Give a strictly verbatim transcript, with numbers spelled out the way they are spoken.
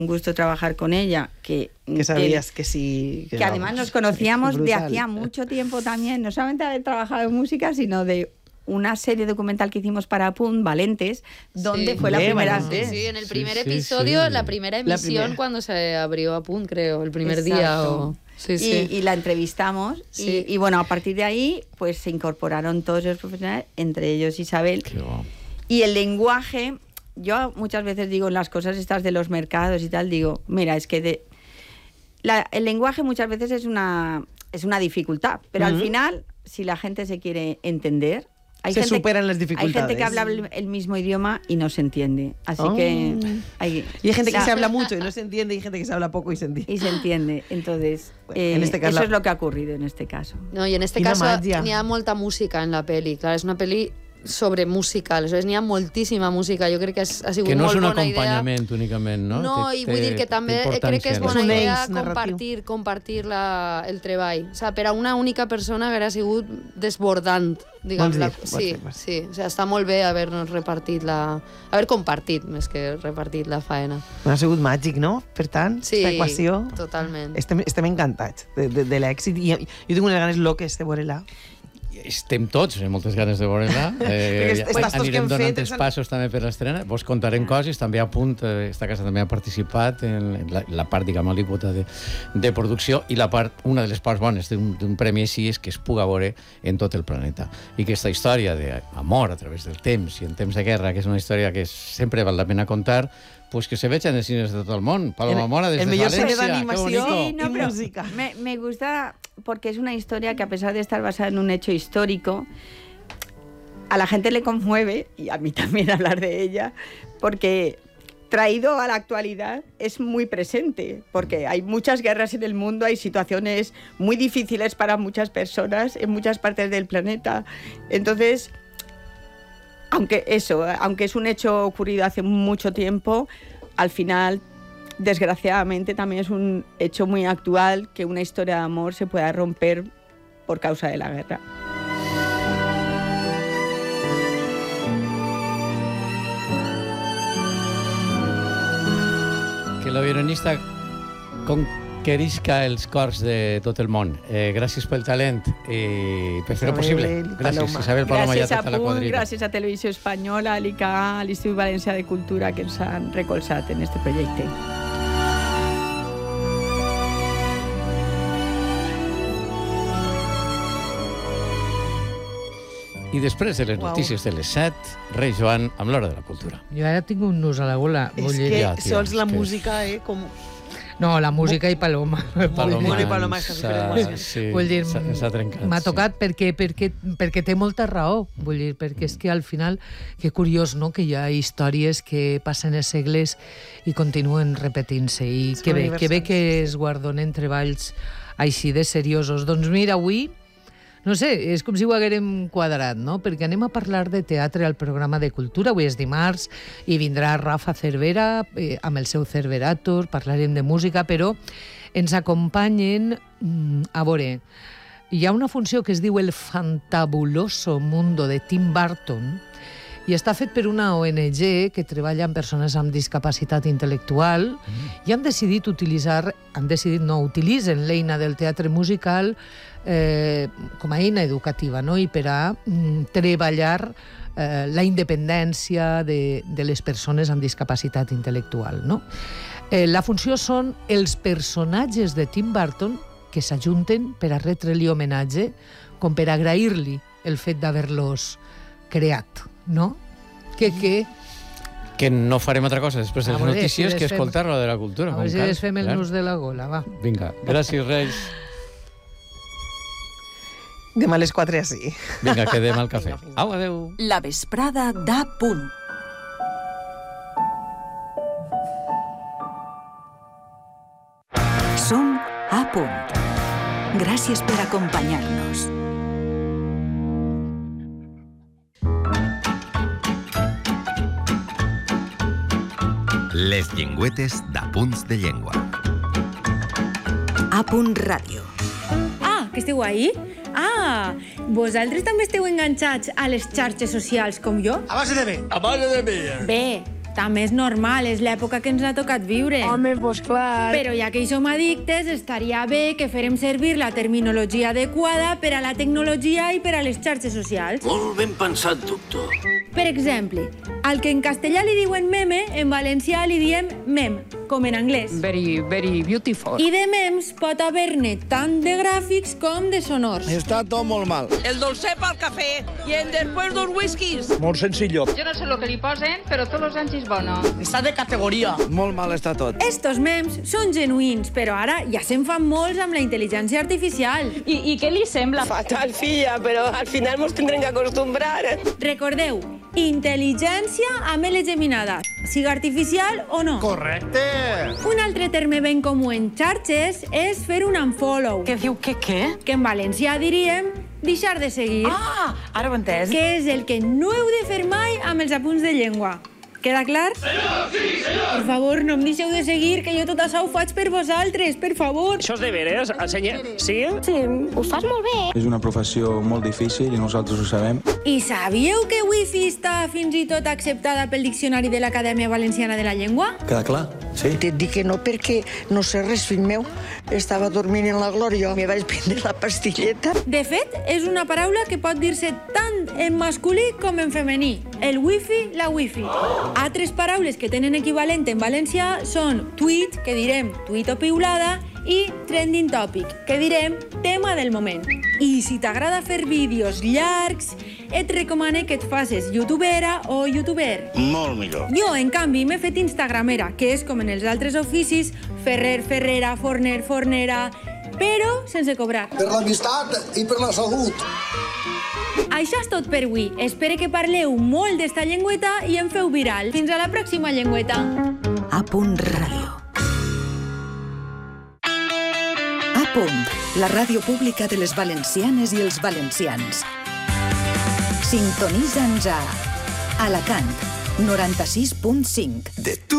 un gusto trabajar con ella. Que, que sabías que, que sí... Que, que además nos conocíamos de hacía mucho tiempo también, no solamente de haber trabajado en música, sino de una serie documental que hicimos para Apunt, Valentes, donde sí. fue la sí, primera... Sí, sí, en el primer sí, sí, episodio, sí. la primera emisión, la primera. Cuando se abrió Apunt, creo, el primer Exacto. día. O... Sí, sí. Y, y la entrevistamos sí. y, y bueno, a partir de ahí pues se incorporaron todos los profesionales, entre ellos Isabel. Qué bueno. Y el lenguaje, yo muchas veces digo en las cosas estas de los mercados y tal, digo, mira, es que de, la, el lenguaje muchas veces es una, es una dificultad, pero uh-huh. al final, si la gente se quiere entender, hay se gente, superan las dificultades. Hay gente que habla el, el mismo idioma y no se entiende. Así oh. que... Hay, y hay gente o sea, que se habla mucho y no se entiende, y hay gente que se habla poco y se entiende. Y se entiende. Entonces, bueno, eh, en este caso, eso es lo que ha ocurrido en este caso. No, y en este caso n'hi ha molta música en la peli. Clar, és una peli sobre música, aleshores n'hi ha moltíssima música. Jo crec que ha sigut que no molt bona idea. Que no és un acompanyament idea. Únicament, no? No, té, i vull dir que també crec que és bona idea compartir, compartir la, el treball. O sigui, per a una única persona hauria sigut desbordant, diguem. La, sí, sí. O sigui, està molt bé haver-nos repartit la... haver compartit, més que repartit la faena. Ha sigut màgic, no? Per tant, sí, aquesta equació... totalment. Estem, estem encantats de, de, de l'èxit. I jo tinc unes ganes loques de veure-la. Estem tots amb moltes ganes de veure-la. Eh, ja, anirem donant els passos també per l'estrena. Vos contarem coses, també a Punt, esta casa també ha participat en la, la part, diguem, alíquota de, de producció, i la part, una de les parts bones d'un premi així és que es puga veure en tot el planeta. I que aquesta història d'amor a través del temps i en temps de guerra, que és una història que sempre val la pena contar, pues que se veja en els cines de tot el món. Paloma Mora, desde València. El millor cine d'animació sí, no, y música. Me, me gusta porque es una historia que, a pesar de estar basada en un hecho histórico, a la gente le conmueve, y a mí también hablar de ella, porque traído a la actualidad es muy presente, porque hay muchas guerras en el mundo, hay situaciones muy difíciles para muchas personas en muchas partes del planeta. Entonces... Aunque eso, aunque es un hecho ocurrido hace mucho tiempo, al final, desgraciadamente, también es un hecho muy actual que una historia de amor se pueda romper por causa de la guerra. Que la violinista conquerisca els cors de tot el món. Eh, gràcies pel talent i per fer-ho possible. Gràcies, Isabel Paloma, i a tota la quadrilla. Gràcies a Televisió Espanyola, a l'I C A, a l'Institut Valencià de Cultura, que ens han recolzat en este projecte. I després de les notícies de les set, Rei Joan amb l'Hora de la Cultura. Jo ara tinc un nus a la gola. És que ja, tia, sols la que... música, eh, com... No, la música i Paloma. Paloma, i Paloma està superemocionada. Sí, vull dir, s'ha trencat. M'ha tocat sí. perquè, perquè, perquè té molta raó. Vull dir, perquè és que al final, que curiós, no?, que hi ha històries que passen els segles i continuen repetint-se. I que bé, que bé que es guardonen treballs així de seriosos. Doncs mira, avui... No sé, és com si ho haguérem quadrat, no? Perquè anem a parlar de teatre al programa de cultura. Avui és dimarts i vindrà Rafa Cervera eh, amb el seu Cerverator, parlarem de música, però ens acompanyen mm, a veure, hi ha una funció que es diu El fantabuloso mundo de Tim Burton i està fet per una O N G que treballa amb persones amb discapacitat intel·lectual mm. i han decidit utilitzar, han decidit no, utilitzen l'eina del teatre musical Eh, com a eina educativa, no? I per a mm, treballar eh, la independència de, de les persones amb discapacitat intel·lectual, no? Eh, la funció són els personatges de Tim Burton que s'ajunten per a retre-li homenatge com per agrair-li el fet d'haver-los creat, no? Que, que... Que no farem altra cosa després de les veure, notícies si que escoltar la de la cultura. A veure si desfem el nus de la gola, va. Vinga, gràcies, Reis. Demà a les quatre així. Vinga, quedem al cafè. Au, adeu. La vesprada d'A Punt. Som A Punt. Gràcies per acompanyar-nos. Les llengüetes d'Apunts de Llengua. A Punt Ràdio. Ah, que esteu ahí? Ah, vosaltres també esteu enganxats a les xarxes socials com jo? A base de bé. A base de bé. Bé, També és normal, és l'època que ens ha tocat viure. Home, doncs clar. Però ja que hi som addictes, estaria bé que farem servir la terminologia adequada per a la tecnologia i per a les xarxes socials. Molt ben pensat, doctor. Per exemple, al que en castellà li diuen meme, en valencià li diem mem, com en anglès. Very, very beautiful. I de mems pot haver-ne tant de gràfics com de sonors. Està tot molt mal. El dolce pel cafè i en després dos whiskies. Molt sencillo. Jo no sé lo que li posen, però tots els anys és bueno. Està de categoria. Molt mal està tot. Estos mems són genuïns, però ara ja se'n fan molts amb la intel·ligència artificial. I, i què li sembla? Fatal, filla, però al final mos tindrem que acostumbrar. Recordeu, intel·ligència amb L geminada, siga artificial o no. Correcte. Un altre terme ben comú en xarxes és fer un unfollow. Què diu que què? Que en valencià diríem deixar de seguir. Ah, ara ho he entès. Que és el que no heu de fer mai amb els apunts de llengua. Queda clar? Senyor, sí, senyor! Per favor, no em deixeu de seguir, que jo tot això ho faig per vosaltres, per favor. Això és de veres, senyor? Sí? Sí, ho fas molt bé. És una professió molt difícil i nosaltres ho sabem. I sabíeu que Wi-Fi està fins i tot acceptada pel Diccionari de l'Acadèmia Valenciana de la Llengua? Queda clar, sí. T'he dit que no perquè no sé res, fill meu. Estava dormint en la glòria, me vaig prendre la pastilleta. De fet, és una paraula que pot dir-se tant en masculí com en femení. El Wi-Fi, la Wi-Fi. Altres paraules que tenen equivalent en valencià són tweet, que direm tuit o piulada, i trending topic, que direm tema del moment. I si t'agrada fer vídeos llargs, et recomane que et facis youtubera o youtuber. Molt millor. Jo, en canvi, m'he fet instagramera, que és com en els altres oficis, ferrer, ferrera, forner, fornera, però sense cobrar. Per l'amistat i per la salut. Això és tot per avui. Espero que parleu molt d'esta llengüeta i en feu viral. Fins a la pròxima llengüeta. A punt ràdio. A punt, la ràdio pública de les valencianes i els valencians. Sintonitza'ns a Alacant, noranta-sis punt cinc. De tu